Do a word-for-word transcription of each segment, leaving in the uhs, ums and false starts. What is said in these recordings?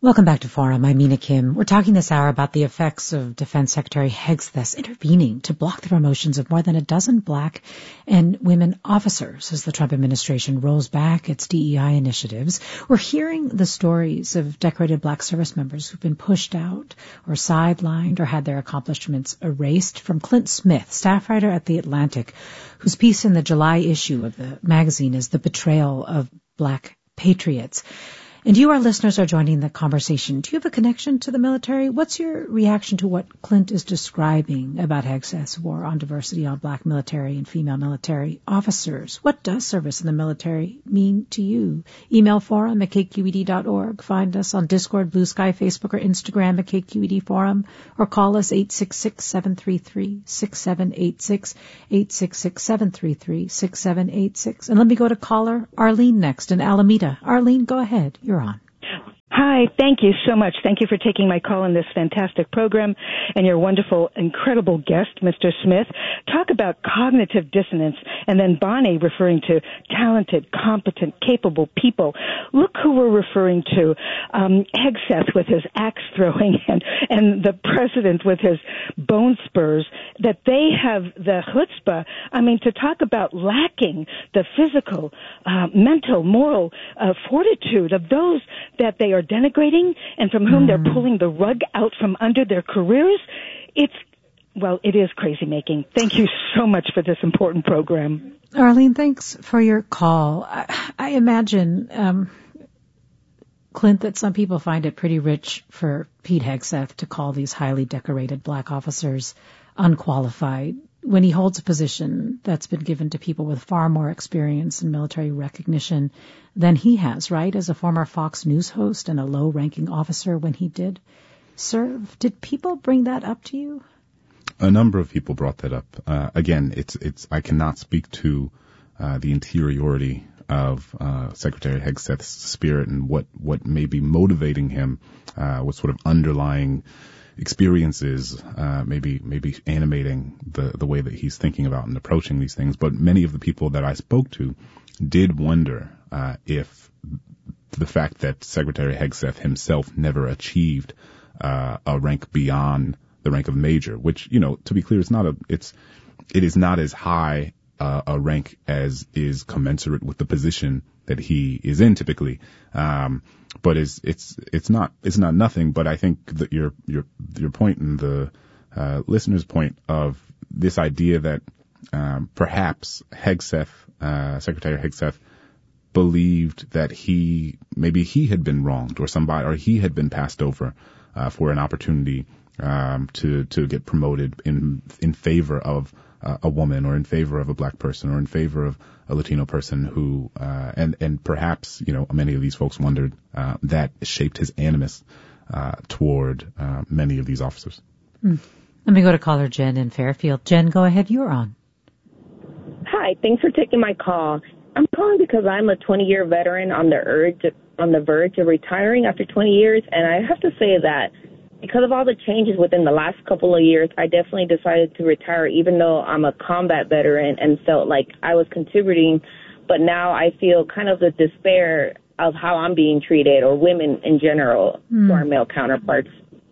Welcome back to Forum. I'm Mina Kim. We're talking this hour about the effects of Defense Secretary Hegseth intervening to block the promotions of more than a dozen black and women officers as the Trump administration rolls back its D E I initiatives. We're hearing the stories of decorated black service members who've been pushed out or sidelined or had their accomplishments erased, from Clint Smith, staff writer at The Atlantic, whose piece in the July issue of the magazine is The Betrayal of Black Patriots. And you, our listeners, are joining the conversation. Do you have a connection to the military? What's your reaction to what Clint is describing about Hegseth's war on diversity on black military and female military officers? What does service in the military mean to you? Email forum at k q e d dot org. Find us on Discord, Blue Sky, Facebook, or Instagram at K Q E D Forum, or call us eight six six, seven three three, six seven eight six, eight six six, seven three three, six seven eight six. And let me go to caller Arlene next in Alameda. Arlene, go ahead. You're on. Hi, thank you so much. Thank you for taking my call in this fantastic program and your wonderful, incredible guest, Mister Smith. Talk about cognitive dissonance, and then Bonnie referring to talented, competent, capable people. Look who we're referring to. Um, Hegseth with his axe throwing and, and the president with his bone spurs, that they have the chutzpah, I mean, to talk about lacking the physical, uh, mental, moral uh, fortitude of those that they are denigrating and from whom mm. they're pulling the rug out from under their careers. It's, well, it is crazy making. Thank you so much for this important program. Arlene, thanks for your call. I, I imagine, um, Clint, that some people find it pretty rich for Pete Hegseth to call these highly decorated black officers unqualified when he holds a position that's been given to people with far more experience and military recognition than he has, right? As a former Fox News host and a low-ranking officer when he did serve. Did people bring that up to you? A number of people brought that up. Uh, again, it's, it's, I cannot speak to, uh, the interiority of, uh, Secretary Hegseth's spirit and what, what may be motivating him, uh, what sort of underlying experiences, uh, maybe, maybe animating the, the way that he's thinking about and approaching these things. But many of the people that I spoke to did wonder, uh, if the fact that Secretary Hegseth himself never achieved, uh, a rank beyond the rank of major, which, you know, to be clear, it's not a, it's, it is not as high, uh, a rank as is commensurate with the position that he is in typically. Um, but it's, it's, it's not, it's not nothing. But I think that your, your, your point and the, uh, listener's point of this idea that, um, perhaps Hegseth, uh, Secretary Hegseth believed that he, maybe he had been wronged or somebody, or he had been passed over, uh, for an opportunity, um, to, to get promoted in, in favor of, uh, a woman or in favor of a black person or in favor of a Latino person who, uh, and, and perhaps, you know, many of these folks wondered, uh, that shaped his animus, uh, toward, uh, many of these officers. Mm. Let me go to caller Jen in Fairfield. Jen, go ahead. You're on. Hi. Thanks for taking my call. I'm calling because I'm a twenty-year veteran on the urge, on the verge of retiring after twenty years, and I have to say that because of all the changes within the last couple of years, I definitely decided to retire, even though I'm a combat veteran and felt like I was contributing. But now I feel kind of the despair of how I'm being treated, or women in general, mm. to our male counterparts.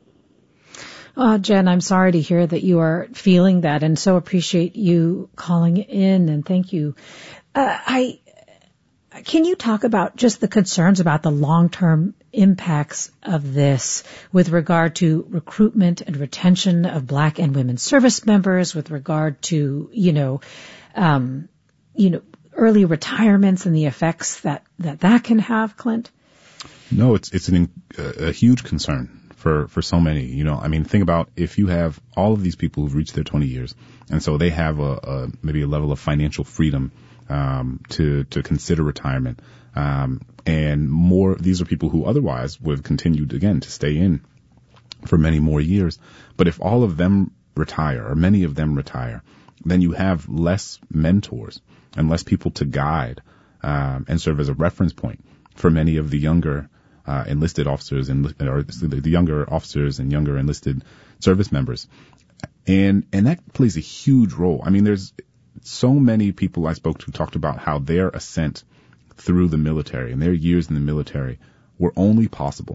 Uh, Jen, I'm sorry to hear that you are feeling that, and so appreciate you calling in, and thank you. Uh, I Can you talk about just the concerns about the long-term impacts of this with regard to recruitment and retention of black and women service members, with regard to, you know, um, you know, early retirements and the effects that, that, that can have, Clint? No, it's, it's an, a huge concern for, for so many. You know, I mean, think about if you have all of these people who've reached their twenty years, and so they have a, a maybe a level of financial freedom Um, to, to consider retirement. Um, and more, these are people who otherwise would have continued again to stay in for many more years. But if all of them retire, or many of them retire, then you have less mentors and less people to guide, um, and serve as a reference point for many of the younger, uh, enlisted officers and, or the younger officers and younger enlisted service members. And, and that plays a huge role. I mean, there's, so many people I spoke to talked about how their ascent through the military and their years in the military were only possible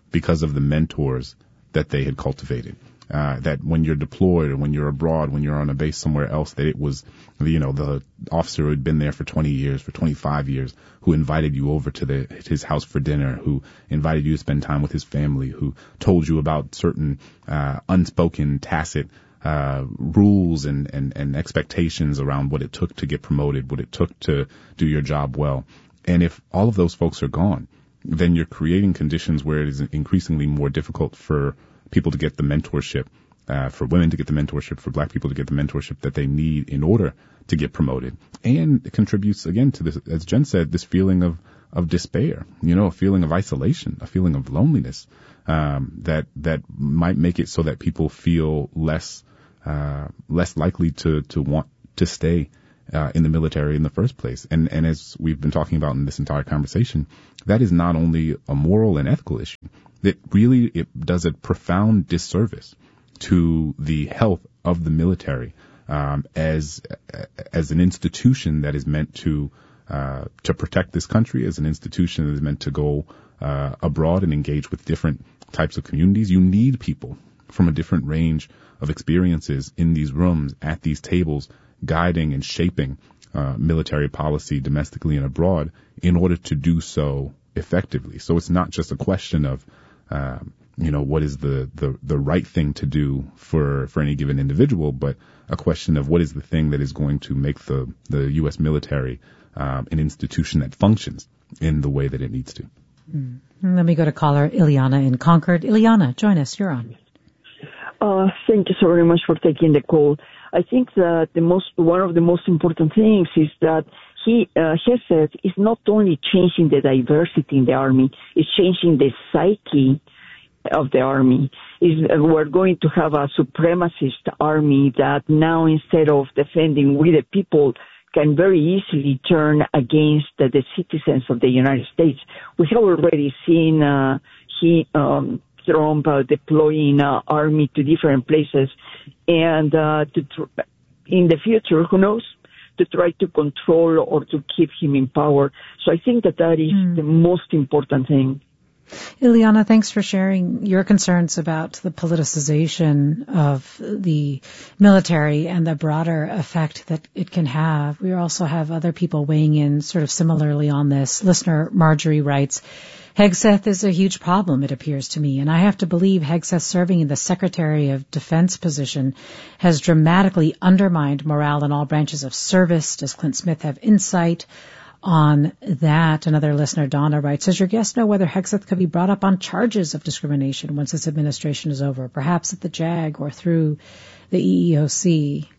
because of the mentors that they had cultivated. Uh, that when you're deployed or when you're abroad, when you're on a base somewhere else, that it was, you know, the officer who had been there for twenty years, for twenty-five years, who invited you over to the, his house for dinner, who invited you to spend time with his family, who told you about certain, uh, unspoken, tacit, uh, rules and, and, and expectations around what it took to get promoted, what it took to do your job well. And if all of those folks are gone, then you're creating conditions where it is increasingly more difficult for people to get the mentorship, uh, for women to get the mentorship, for black people to get the mentorship that they need in order to get promoted. And it contributes, again, to this, as Jen said, this feeling of, of despair, you know, a feeling of isolation, a feeling of loneliness, um, that, that might make it so that people feel less, uh, less likely to, to want to stay, uh, in the military in the first place. And, and as we've been talking about in this entire conversation, that is not only a moral and ethical issue. That really it does a profound disservice to the health of the military um, as as an institution that is meant to uh, to protect this country, as an institution that is meant to go uh, abroad and engage with different types of communities. You need people from a different range of experiences in these rooms, at these tables, guiding and shaping uh, military policy domestically and abroad in order to do so effectively. So it's not just a question of Um, you know, what is the, the, the right thing to do for, for any given individual, but a question of what is the thing that is going to make the, the U S military um, an institution that functions in the way that it needs to. Mm. Let me go to caller Ileana in Concord. Ileana, join us. You're on. Uh, thank you so very much for taking the call. I think that the most, one of the most important things is that he, uh, Hegseth is not only changing the diversity in the Army, it's changing the psyche of the Army. Is uh, we're going to have a supremacist Army that now, instead of defending we the people, can very easily turn against the, the citizens of the United States. We have already seen uh, he um, Trump uh, deploying uh, Army to different places, and uh, to tr- in the future, who knows, to try to control or to keep him in power. So I think that that is mm. the most important thing. Ileana, thanks for sharing your concerns about the politicization of the military and the broader effect that it can have. We also have other people weighing in sort of similarly on this. Listener Marjorie writes, Hegseth is a huge problem, it appears to me, and I have to believe Hegseth serving in the Secretary of Defense position has dramatically undermined morale in all branches of service. Does Clint Smith have insight on that? Another listener, Donna, writes, does your guest know whether Hegseth could be brought up on charges of discrimination once this administration is over, perhaps at the JAG or through the E E O C?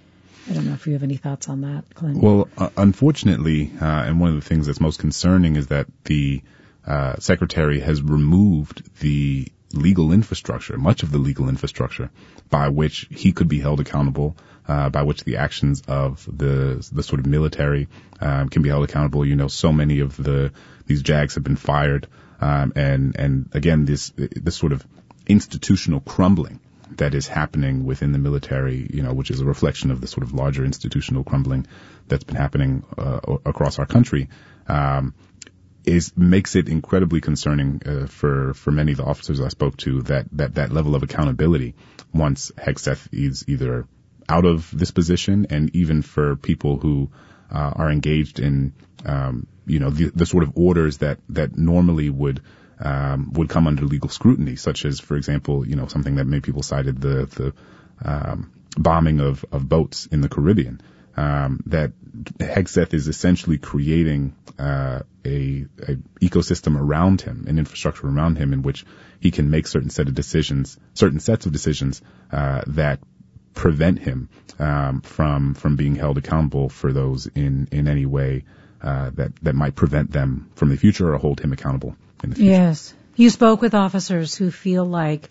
I don't know if you have any thoughts on that, Clint. Well, uh, unfortunately, uh, and one of the things that's most concerning is that the uh, Secretary has removed the legal infrastructure, much of the legal infrastructure by which he could be held accountable, uh, by which the actions of the the sort of military um, can be held accountable. You know, so many of the these JAGs have been fired, um, and and again, this this sort of institutional crumbling that is happening within the military, you know, which is a reflection of the sort of larger institutional crumbling that's been happening uh, across our country. Um, is makes it incredibly concerning uh, for for many of the officers I spoke to that that that level of accountability once Hegseth is either out of this position, and even for people who uh, are engaged in um, you know the, the sort of orders that that normally would um, would come under legal scrutiny, such as, for example, you know something that many people cited, the the um, bombing of of boats in the Caribbean. Um, that Hegseth is essentially creating uh, a, a ecosystem around him, an infrastructure around him, in which he can make certain set of decisions, certain sets of decisions uh, that prevent him um, from from being held accountable for those in in any way uh, that that might prevent them from the future or hold him accountable in the future. Yes, you spoke with officers who feel like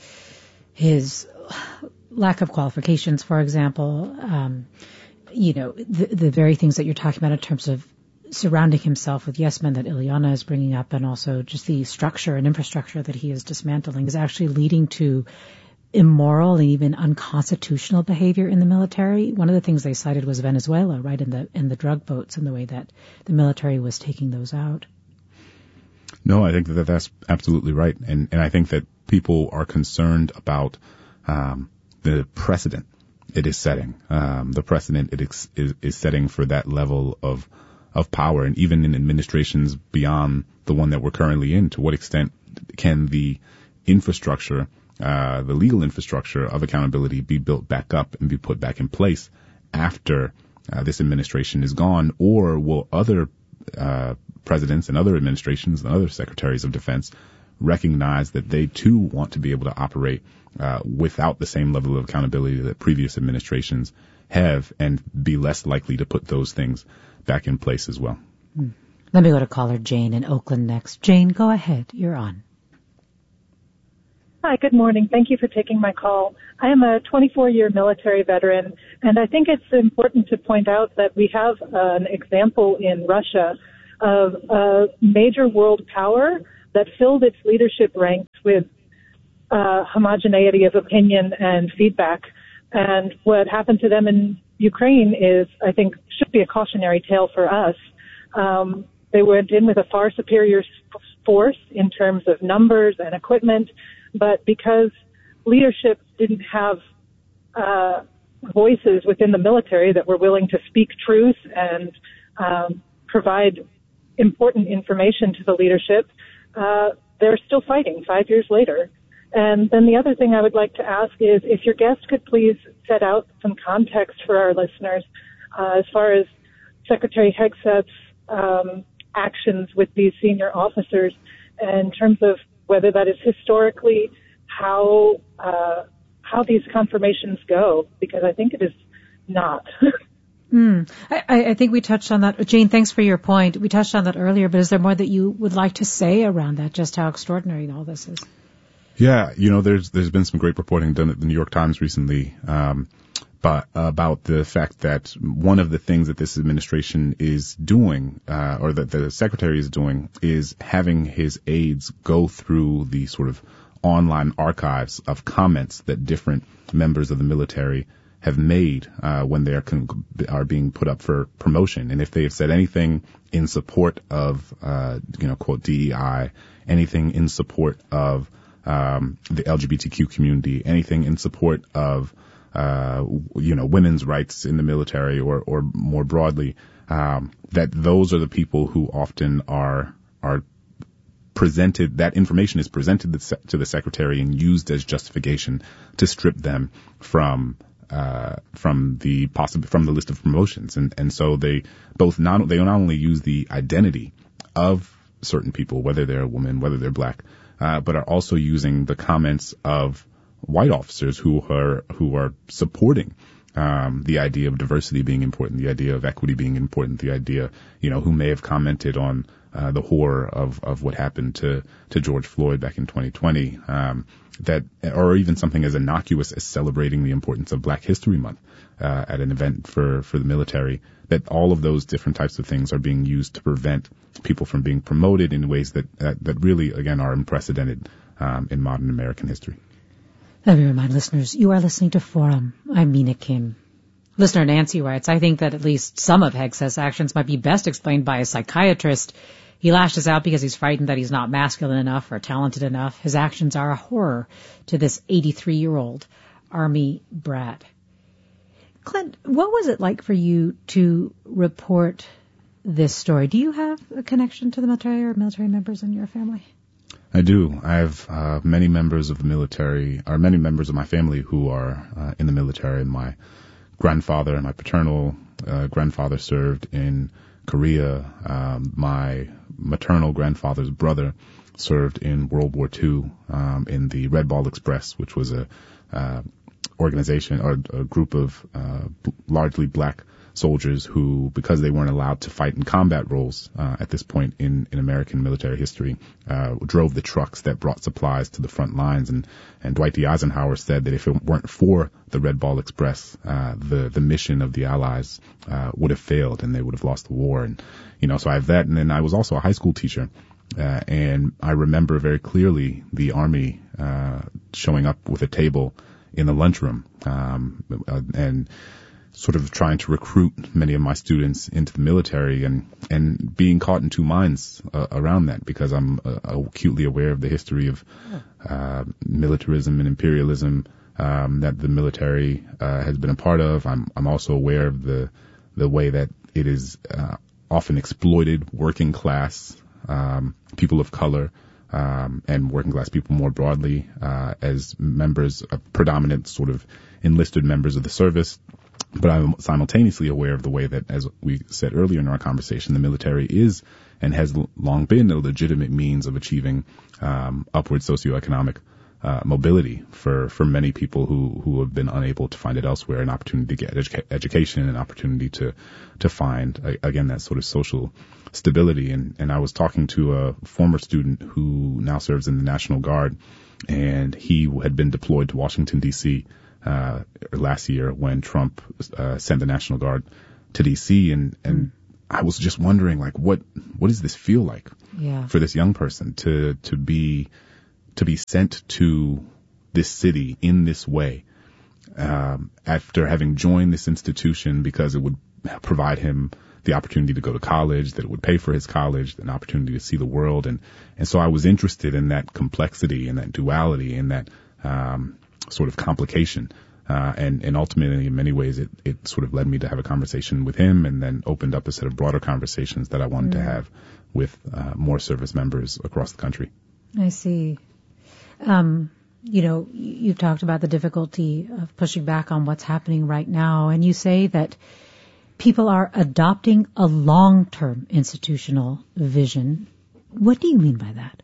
his lack of qualifications, for example. Um, you know, the, the very things that you're talking about in terms of surrounding himself with yes men that Ileana is bringing up, and also just the structure and infrastructure that he is dismantling, is actually leading to immoral and even unconstitutional behavior in the military. One of the things they cited was Venezuela, right, in the in the drug boats and the way that the military was taking those out. No, I think that that's absolutely right. And, and I think that people are concerned about um, the precedent it is setting, um, the precedent it is, is, is setting for that level of of power. And even in administrations beyond the one that we're currently in, to what extent can the infrastructure, uh, the legal infrastructure of accountability be built back up and be put back in place after uh, this administration is gone? Or will other uh, presidents and other administrations and other secretaries of defense recognize that they too want to be able to operate uh, without the same level of accountability that previous administrations have, and be less likely to put those things back in place as well? Let me go to caller Jane in Oakland next. Jane, go ahead. You're on. Hi, good morning. Thank you for taking my call. I am a twenty-four-year military veteran, and I think it's important to point out that we have an example in Russia of a major world power that filled its leadership ranks with uh, homogeneity of opinion and feedback. And what happened to them in Ukraine is, I think, should be a cautionary tale for us. Um, they went in with a far superior force in terms of numbers and equipment, but because leadership didn't have uh, voices within the military that were willing to speak truth and um, provide important information to the leadership, uh, they're still fighting five years later. And then the other thing I would like to ask is if your guest could please set out some context for our listeners uh, as far as Secretary Hegseth's um, actions with these senior officers in terms of whether that is historically how uh, how these confirmations go, because I think it is not. Mm. I, I think we touched on that. Jane, thanks for your point. We touched on that earlier, but is there more that you would like to say around that, just how extraordinary all this is? Yeah, you know, there's there's been some great reporting done at the New York Times recently, um, but about the fact that one of the things that this administration is doing, uh, or that the secretary is doing, is having his aides go through the sort of online archives of comments that different members of the military have made uh, when they are con- are being put up for promotion, and if they have said anything in support of, uh, you know, quote D E I, anything in support of Um, the L G B T Q community, anything in support of, uh, you know, women's rights in the military, or, or more broadly, um, that those are the people who often are, are presented, that information is presented to the secretary and used as justification to strip them from, uh, from the possible, from the list of promotions. And, and so they both not, they not only use the identity of certain people, whether they're a woman, whether they're black, Uh, but are also using the comments of white officers who are who are supporting um, the idea of diversity being important, the idea of equity being important, the idea, you know, who may have commented on uh, the horror of, of what happened to, to George Floyd back in twenty twenty, um, that, or even something as innocuous as celebrating the importance of Black History Month uh, at an event for, for the military. That all of those different types of things are being used to prevent people from being promoted in ways that that, that really, again, are unprecedented um, in modern American history. Let me remind listeners, you are listening to Forum. I'm Mina Kim. Listener Nancy writes, I think that at least some of Hegseth's actions might be best explained by a psychiatrist. He lashes out because he's frightened that he's not masculine enough or talented enough. His actions are a horror to this eighty-three-year-old Army brat. Clint, what was it like for you to report this story? Do you have a connection to the military or military members in your family? I do. I have uh, many members of the military, or many members of my family who are uh, in the military. My grandfather and my paternal uh, grandfather served in Korea. Um, my maternal grandfather's brother served in World War Two um, in the Red Ball Express, which was a uh, organization or a group of uh, b- largely black soldiers who, because they weren't allowed to fight in combat roles uh, at this point in, in American military history, uh, drove the trucks that brought supplies to the front lines. And, and Dwight D. Eisenhower said that if it weren't for the Red Ball Express, uh, the, the mission of the Allies uh, would have failed and they would have lost the war. And, you know, so I have that. And then I was also a high school teacher. Uh, and I remember very clearly the Army uh, showing up with a table in the lunchroom, um, uh, and sort of trying to recruit many of my students into the military and, and being caught in two minds uh, around that, because I'm uh, acutely aware of the history of uh, militarism and imperialism um, that the military uh, has been a part of. I'm, I'm also aware of the, the way that it is uh, often exploited working class, um, people of color, um, and working class people more broadly, uh, as members, uh, predominant sort of enlisted members of the service. But I'm simultaneously aware of the way that, as we said earlier in our conversation, the military is and has long been a legitimate means of achieving um, upward socioeconomic uh, mobility for, for many people who, who have been unable to find it elsewhere, an opportunity to get edu- education, an opportunity to to find, again, that sort of social stability. And, and I was talking to a former student who now serves in the National Guard, and he had been deployed to Washington, D C Uh, last year when Trump uh, sent the National Guard to D C, and, and mm. I was just wondering, like, what what does this feel like yeah. for this young person to to be to be sent to this city in this way um, after having joined this institution because it would provide him the opportunity to go to college, that it would pay for his college, an opportunity to see the world, and and so I was interested in that complexity and that duality and that um, sort of complication. Uh, and, and ultimately, in many ways, it, it sort of led me to have a conversation with him and then opened up a set of broader conversations that I wanted mm. to have with uh, more service members across the country. I see. Um, you know, you've talked about the difficulty of pushing back on what's happening right now, and you say that people are adopting a long-term institutional vision. What do you mean by that?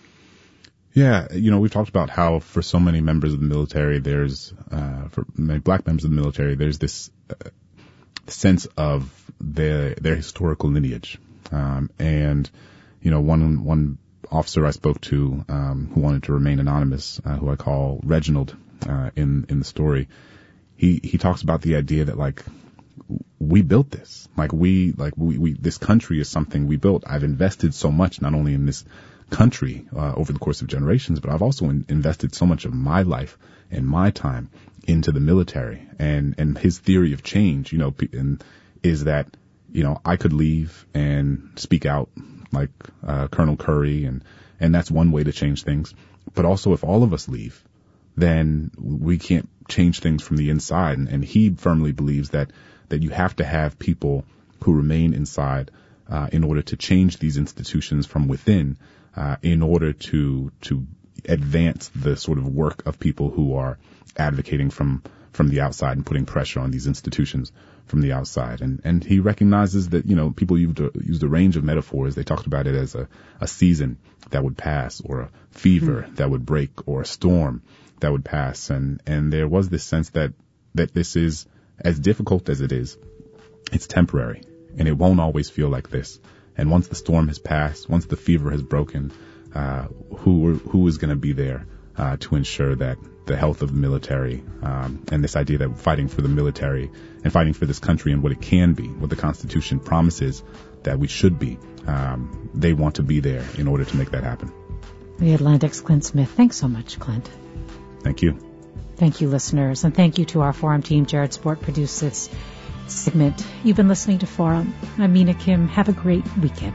Yeah, you know, we've talked about how for so many members of the military, there's, uh, for many black members of the military, there's this uh, sense of their, their historical lineage. Um, and, you know, one, one officer I spoke to, um, who wanted to remain anonymous, uh, who I call Reginald, uh, in, in the story, he, he talks about the idea that, like, we built this. Like, we, like, we, we, this country is something we built. I've invested so much, not only in this country uh, over the course of generations, but I've also in, invested so much of my life and my time into the military. And and his theory of change, you know, and is that, you know, I could leave and speak out like uh, Colonel Curry, and and that's one way to change things. But also, if all of us leave, then we can't change things from the inside. And, and he firmly believes that that you have to have people who remain inside uh, in order to change these institutions from within. Uh, in order to to advance the sort of work of people who are advocating from from the outside and putting pressure on these institutions from the outside. And and he recognizes that, you know, people used a, used a range of metaphors. They talked about it as a, a season that would pass, or a fever mm-hmm. that would break, or a storm that would pass. And and there was this sense that that this is, as difficult as it is, it's temporary, and it won't always feel like this. And once the storm has passed, once the fever has broken, uh, who who is going to be there uh, to ensure that the health of the military, um, and this idea that fighting for the military and fighting for this country and what it can be, what the Constitution promises that we should be, um, they want to be there in order to make that happen. The Atlantic's Clint Smith. Thanks so much, Clint. Thank you. Thank you, listeners, and thank you to our Forum team. Jared Sport produced this segment. You've been listening to Forum. I'm Mina Kim. Have a great weekend.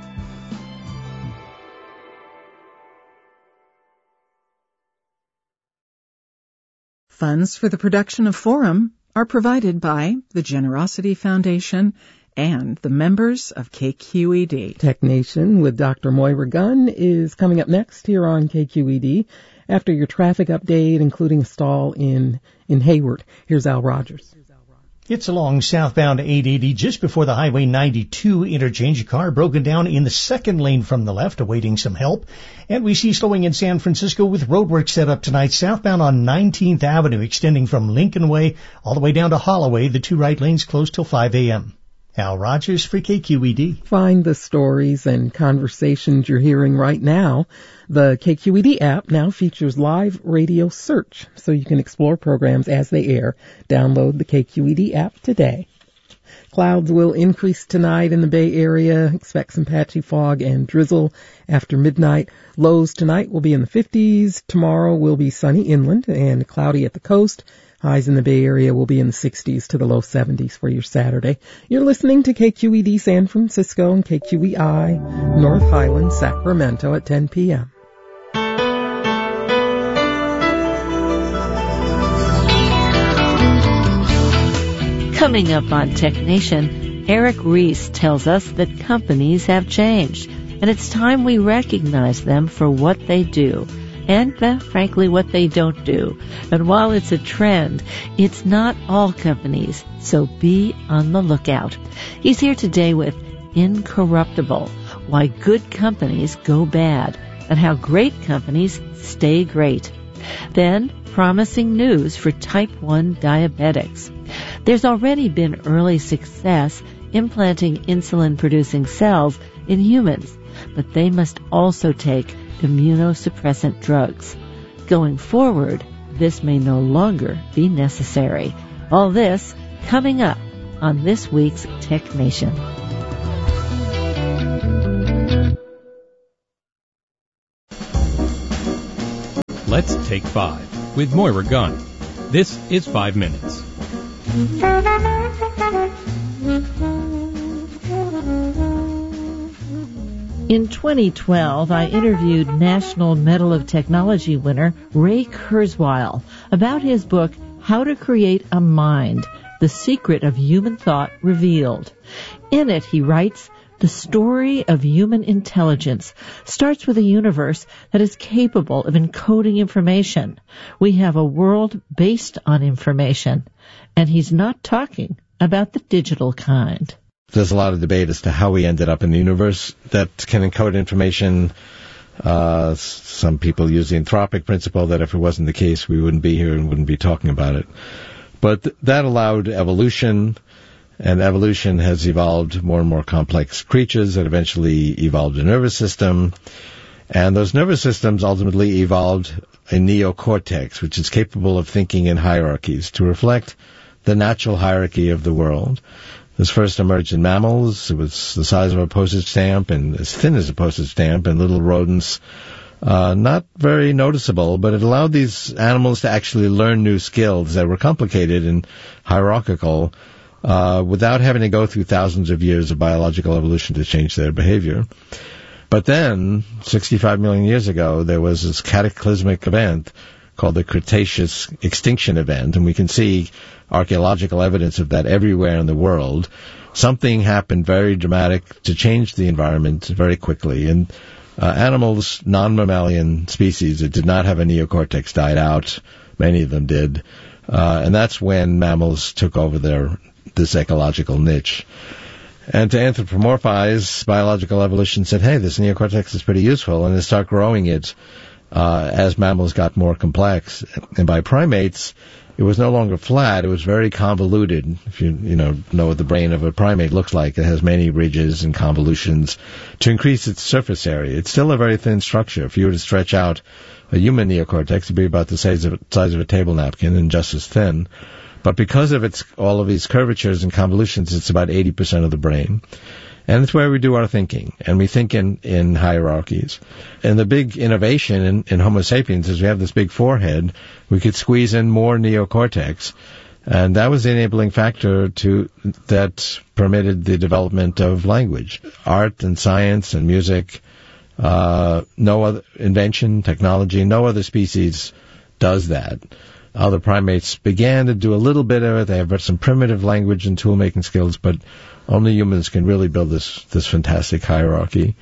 Funds for the production of Forum are provided by the Generosity Foundation and the members of K Q E D. Tech Nation with Doctor Moira Gunn is coming up next here on K Q E D after your traffic update, including a stall in, in Hayward. Here's Al Rogers. It's along southbound eight eighty just before the Highway ninety-two interchange. A car broken down in the second lane from the left, awaiting some help. And we see slowing in San Francisco with roadwork set up tonight southbound on nineteenth Avenue, extending from Lincoln Way all the way down to Holloway. The two right lanes closed till five a.m. Al Rogers for K Q E D. Find the stories and conversations you're hearing right now. The K Q E D app now features live radio search, so you can explore programs as they air. Download the K Q E D app today. Clouds will increase tonight in the Bay Area. Expect some patchy fog and drizzle after midnight. Lows tonight will be in the fifties. Tomorrow will be sunny inland and cloudy at the coast. Highs in the Bay Area will be in the sixties to the low seventies for your Saturday. You're listening to K Q E D San Francisco and K Q E I North Highland, Sacramento at ten p.m. Coming up on Tech Nation, Eric Ries tells us that companies have changed, and it's time we recognize them for what they do, and, uh, frankly, what they don't do. And while it's a trend, it's not all companies, so be on the lookout. He's here today with Incorruptible, Why Good Companies Go Bad, and How Great Companies Stay Great. Then, promising news for type one diabetics. There's already been early success implanting insulin-producing cells in humans, but they must also take immunosuppressant drugs. Going forward, this may no longer be necessary. All this coming up on this week's Tech Nation. Let's take five with Moira Gunn. This is Five Minutes. In twenty twelve, I interviewed National Medal of Technology winner Ray Kurzweil about his book, How to Create a Mind, The Secret of Human Thought Revealed. In it, he writes, the story of human intelligence starts with a universe that is capable of encoding information. We have a world based on information, and he's not talking about the digital kind. There's a lot of debate as to how we ended up in the universe that can encode information. Uh, some people use the anthropic principle that if it wasn't the case, we wouldn't be here and wouldn't be talking about it. But th- that allowed evolution, and evolution has evolved more and more complex creatures that eventually evolved a nervous system. And those nervous systems ultimately evolved a neocortex, which is capable of thinking in hierarchies to reflect the natural hierarchy of the world. This first emerged in mammals. It was the size of a postage stamp and as thin as a postage stamp, and little rodents. Uh, not very noticeable, but it allowed these animals to actually learn new skills that were complicated and hierarchical uh, without having to go through thousands of years of biological evolution to change their behavior. But then, sixty-five million years ago, there was this cataclysmic event called the Cretaceous extinction event, and we can see archaeological evidence of that everywhere in the world. Something happened very dramatic to change the environment very quickly, and uh, animals, non-mammalian species that did not have a neocortex died out. Many of them did, uh, and that's when mammals took over their this ecological niche. And to anthropomorphize, biological evolution said, hey, this neocortex is pretty useful, and they start growing it uh, as mammals got more complex. And by primates, it was no longer flat, it was very convoluted. If you, you know, know what the brain of a primate looks like, it has many ridges and convolutions to increase its surface area. It's still a very thin structure. If you were to stretch out a human neocortex, it would be about the size of, size of a table napkin and just as thin. But because of its all of these curvatures and convolutions, it's about eighty percent of the brain. And it's where we do our thinking, and we think in, in hierarchies. And the big innovation in, in Homo sapiens is we have this big forehead. We could squeeze in more neocortex, and that was the enabling factor to that permitted the development of language, art and science and music. Uh, no other invention, technology, no other species does that. Other primates began to do a little bit of it. They have some primitive language and tool-making skills, but only humans can really build this, this fantastic hierarchy.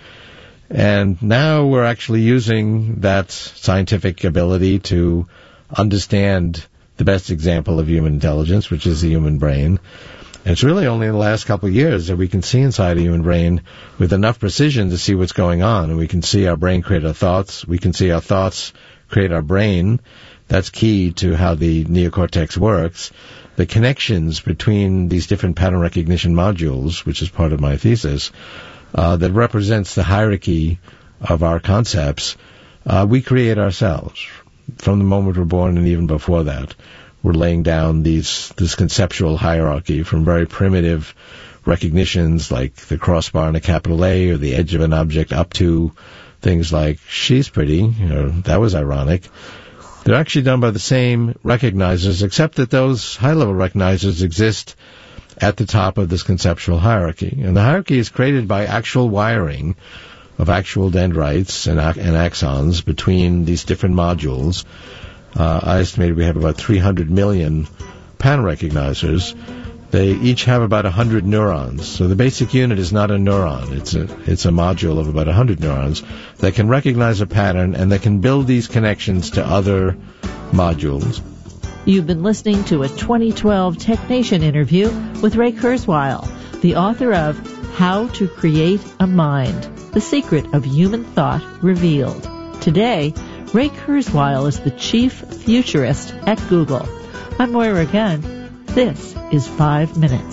And now we're actually using that scientific ability to understand the best example of human intelligence, which is the human brain. And it's really only in the last couple of years that we can see inside a human brain with enough precision to see what's going on. And we can see our brain create our thoughts. We can see our thoughts create our brain. That's key to how the neocortex works. The connections between these different pattern recognition modules, which is part of my thesis, uh, that represents the hierarchy of our concepts, uh, we create ourselves. From the moment we're born and even before that, we're laying down these this conceptual hierarchy from very primitive recognitions like the crossbar and a capital A or the edge of an object up to things like, she's pretty, you know, that was ironic. They're actually done by the same recognizers, except that those high-level recognizers exist at the top of this conceptual hierarchy. And the hierarchy is created by actual wiring of actual dendrites and, and axons between these different modules. Uh, I estimate we have about three hundred million pattern recognizers. They each have about one hundred neurons. So the basic unit is not a neuron. It's a, it's a module of about one hundred neurons that can recognize a pattern and that can build these connections to other modules. You've been listening to a twenty twelve TechNation interview with Ray Kurzweil, the author of How to Create a Mind, The Secret of Human Thought Revealed. Today, Ray Kurzweil is the chief futurist at Google. I'm Moira Gunn. This is Five Minutes.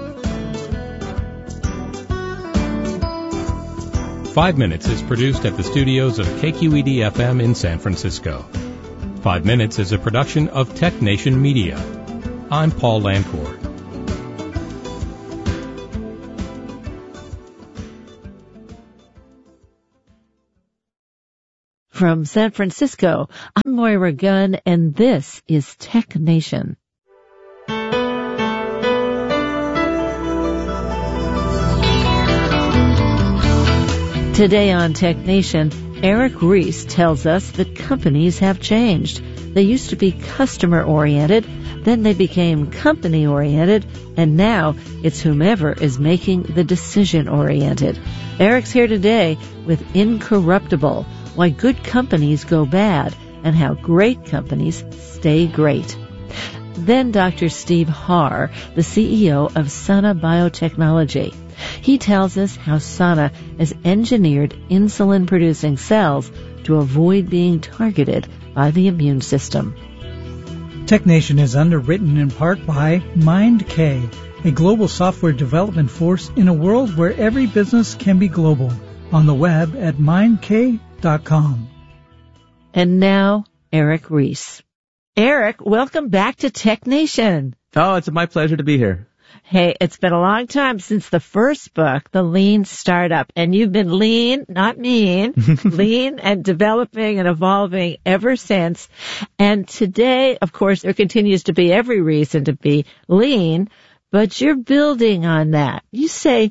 Five Minutes is produced at the studios of K Q E D F M in San Francisco. Five Minutes is a production of TechNation Media. I'm Paul Lancourt. From San Francisco, I'm Moira Gunn, and this is TechNation. Today on TechNation, Eric Ries tells us that companies have changed. They used to be customer-oriented, then they became company-oriented, and now it's whomever is making the decision-oriented. Eric's here today with Incorruptible, Why Good Companies Go Bad, and How Great Companies Stay Great. Then Doctor Steve Harr, the C E O of Sana Biotechnology. He tells us how Sana has engineered insulin-producing cells to avoid being targeted by the immune system. TechNation is underwritten in part by MindK, a global software development force in a world where every business can be global. On the web at mind k dot com. And now, Eric Ries. Eric, welcome back to TechNation. Oh, it's my pleasure to be here. Hey, it's been a long time since the first book, The Lean Startup, and you've been lean, not mean, lean and developing and evolving ever since. And today, of course, there continues to be every reason to be lean, but you're building on that. You say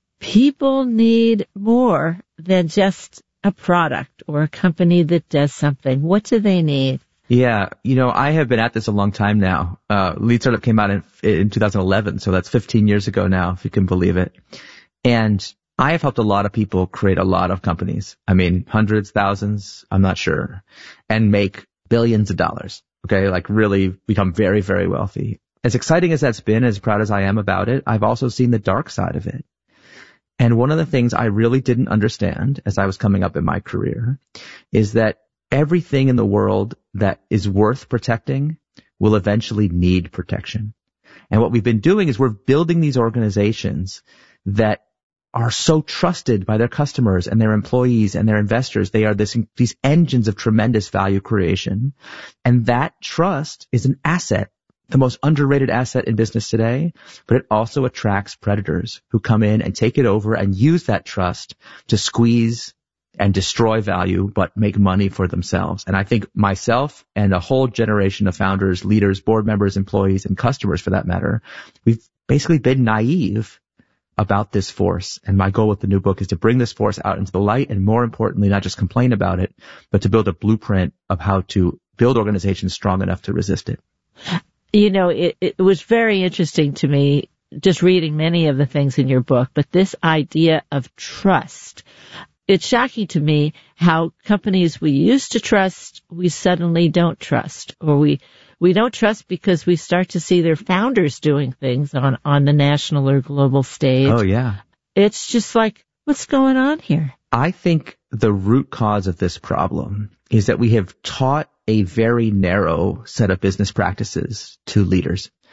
people need more than just a product or a company that does something. What do they need? Yeah, you know, I have been at this a long time now. Uh, Lean Startup came out in, in two thousand eleven, so that's fifteen years ago now, if you can believe it. And I have helped a lot of people create a lot of companies. I mean, hundreds, thousands, I'm not sure, and make billions of dollars. Okay, like really become very, very wealthy. As exciting as that's been, as proud as I am about it, I've also seen the dark side of it. And one of the things I really didn't understand as I was coming up in my career is that everything in the world that is worth protecting will eventually need protection. And what we've been doing is we're building these organizations that are so trusted by their customers and their employees and their investors. They are this, these engines of tremendous value creation. And that trust is an asset, the most underrated asset in business today, but it also attracts predators who come in and take it over and use that trust to squeeze and destroy value, but make money for themselves. And I think myself and a whole generation of founders, leaders, board members, employees, and customers for that matter, we've basically been naive about this force. And my goal with the new book is to bring this force out into the light and, more importantly, not just complain about it, but to build a blueprint of how to build organizations strong enough to resist it. You know, it, it was very interesting to me just reading many of the things in your book, but this idea of trust. It's shocking to me how companies we used to trust, we suddenly don't trust, or we we don't trust because we start to see their founders doing things on, on the national or global stage. Oh, yeah. It's just like, what's going on here? I think the root cause of this problem is that we have taught a very narrow set of business practices to leaders.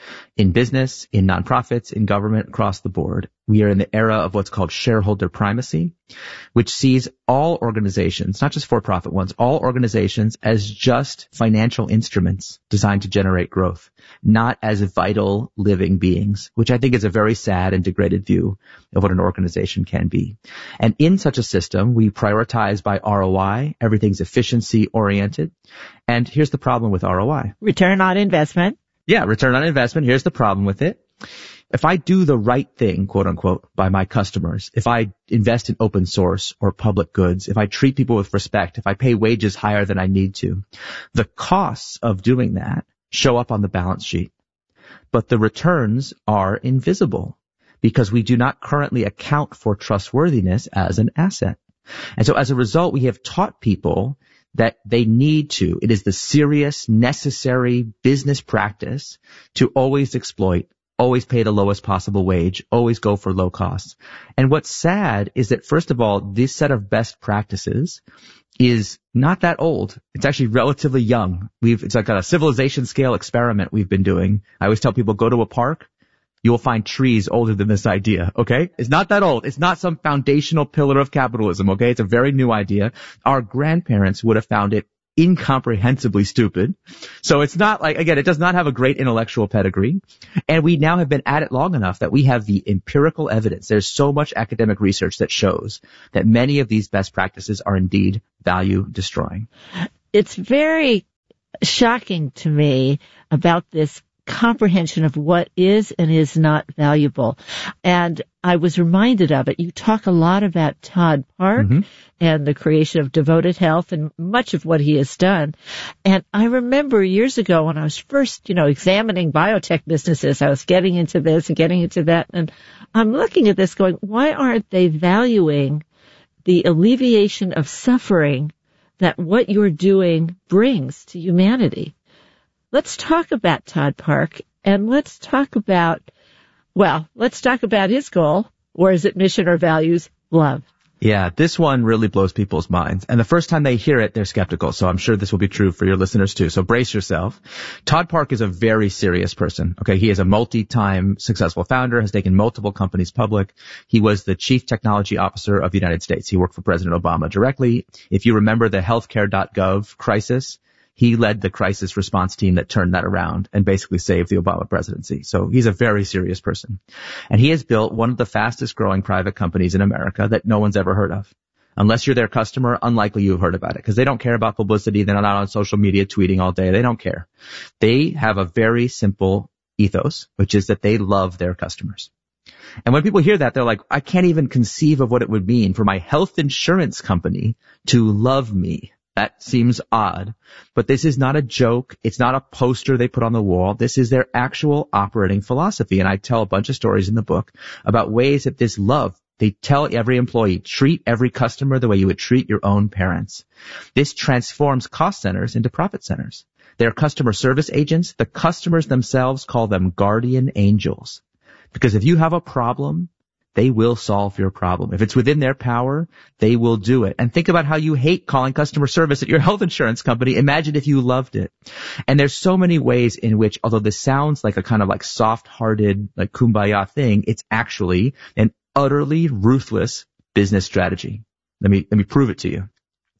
In business, in nonprofits, in government, across the board, we are in the era of what's called shareholder primacy, which sees all organizations, not just for-profit ones, all organizations as just financial instruments designed to generate growth, not as vital living beings, which I think is a very sad and degraded view of what an organization can be. And in such a system, we prioritize by R O I. Everything's efficiency oriented. And here's the problem with R O I. Return on investment. Yeah, return on investment. Here's the problem with it. If I do the right thing, quote unquote, by my customers, if I invest in open source or public goods, if I treat people with respect, if I pay wages higher than I need to, the costs of doing that show up on the balance sheet. But the returns are invisible because we do not currently account for trustworthiness as an asset. And so as a result, we have taught people that they need to, it is the serious, necessary business practice to always exploit, always pay the lowest possible wage, always go for low costs. And what's sad is that, first of all, this set of best practices is not that old. It's actually relatively young. We've, it's like a civilization scale experiment we've been doing. I always tell people, go to a park, you will find trees older than this idea, okay? It's not that old. It's not some foundational pillar of capitalism, okay? It's a very new idea. Our grandparents would have found it incomprehensibly stupid. So it's not like, again, it does not have a great intellectual pedigree. And we now have been at it long enough that we have the empirical evidence. There's so much academic research that shows that many of these best practices are indeed value destroying. It's very shocking to me about this comprehension of what is and is not valuable. And I was reminded of it. You talk a lot about Todd Park mm-hmm. and the creation of Devoted Health and much of what he has done. And I remember years ago when I was first, you know, examining biotech businesses, I was getting into this and getting into that. And I'm looking at this going, why aren't they valuing the alleviation of suffering that what you're doing brings to humanity? Let's talk about Todd Park, and let's talk about, well, let's talk about his goal, or is it mission or values? Love. Yeah, this one really blows people's minds. And the first time they hear it, they're skeptical. So I'm sure this will be true for your listeners too. So brace yourself. Todd Park is a very serious person. Okay. He is a multi-time successful founder, has taken multiple companies public. He was the chief technology officer of the United States. He worked for President Obama directly. If you remember the healthcare dot gov crisis, he led the crisis response team that turned that around and basically saved the Obama presidency. So he's a very serious person. And he has built one of the fastest growing private companies in America that no one's ever heard of. Unless you're their customer, unlikely you've heard about it because they don't care about publicity. They're not on social media tweeting all day. They don't care. They have a very simple ethos, which is that they love their customers. And when people hear that, they're like, I can't even conceive of what it would mean for my health insurance company to love me. That seems odd, but this is not a joke. It's not a poster they put on the wall. This is their actual operating philosophy. And I tell a bunch of stories in the book about ways that this love, they tell every employee, treat every customer the way you would treat your own parents. This transforms cost centers into profit centers. They're customer service agents. The customers themselves call them guardian angels. Because if you have a problem, they will solve your problem. If it's within their power, they will do it. And think about how you hate calling customer service at your health insurance company. Imagine if you loved it. And there's so many ways in which, although this sounds like a kind of like soft-hearted, like kumbaya thing, it's actually an utterly ruthless business strategy. Let me, let me prove it to you.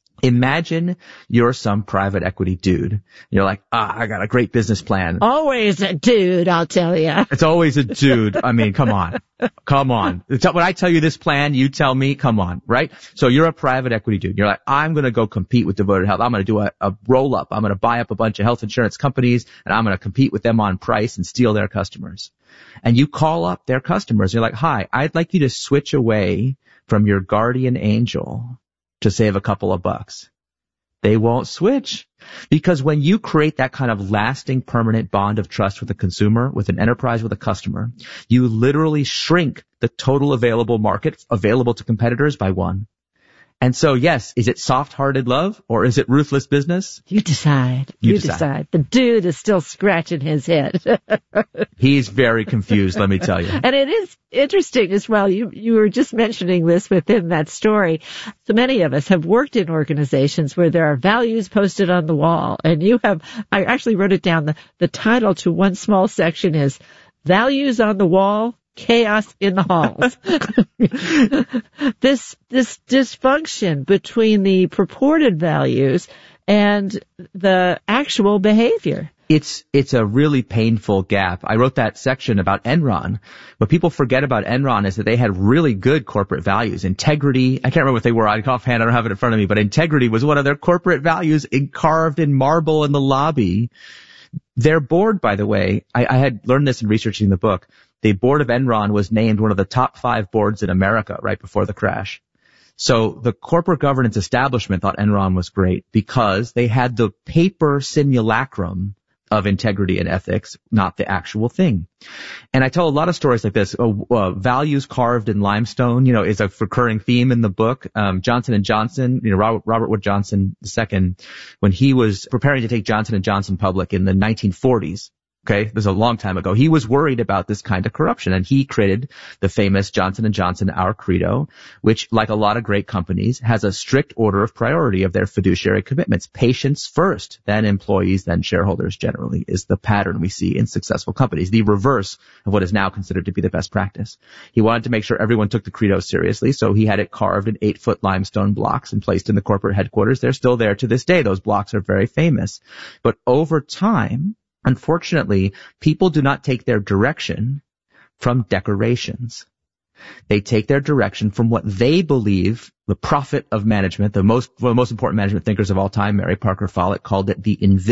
Imagine you're some private equity dude. You're like, ah, I got a great business plan. Always a dude, I'll tell you. It's always a dude. I mean, come on. Come on. When I tell you this plan, you tell me, come on, right? So you're a private equity dude. You're like, I'm going to go compete with Devoted Health. I'm going to do a, a roll up. I'm going to buy up a bunch of health insurance companies and I'm going to compete with them on price and steal their customers. And you call up their customers. You're like, hi, I'd like you to switch away from your guardian angel to save a couple of bucks. They won't switch because when you create that kind of lasting, permanent bond of trust with a consumer, with an enterprise, with a customer, you literally shrink the total available market available to competitors by one. And so, yes, is it soft-hearted love or is it ruthless business? You decide. You You, decide. decide. The dude is still scratching his head. He's very confused, let me tell you. And it is interesting as well. You you were just mentioning this within that story. So many of us have worked in organizations where there are values posted on the wall. And you have, I actually wrote it down. The, the title to one small section is Values on the Wall, Chaos in the Halls. this this dysfunction between the purported values and the actual behavior. It's it's a really painful gap. I wrote that section about Enron. What people forget about Enron is that they had really good corporate values. Integrity, I can't remember what they were. I offhand, I don't have it in front of me, but integrity was one of their corporate values carved in marble in the lobby. Their board, by the way, I, I had learned this in researching the book. The board of Enron was named one of the top five boards in America right before the crash. So the corporate governance establishment thought Enron was great because they had the paper simulacrum of integrity and ethics, not the actual thing. And I tell a lot of stories like this. Uh, uh, values carved in limestone, you know, is a recurring theme in the book. Um, Johnson and Johnson, you know, Robert, Robert Wood Johnson the second, when he was preparing to take Johnson and Johnson public in the nineteen forties, okay, this is a long time ago, he was worried about this kind of corruption, and he created the famous Johnson and Johnson Our Credo, which, like a lot of great companies, has a strict order of priority of their fiduciary commitments. Patients first, then employees, then shareholders generally is the pattern we see in successful companies, the reverse of what is now considered to be the best practice. He wanted to make sure everyone took the credo seriously, so he had it carved in eight-foot limestone blocks and placed in the corporate headquarters. They're still there to this day. Those blocks are very famous. But over time, unfortunately, people do not take their direction from decorations. They take their direction from what they believe the prophet of management, the most, one of the most important management thinkers of all time, Mary Parker Follett, called it the invisible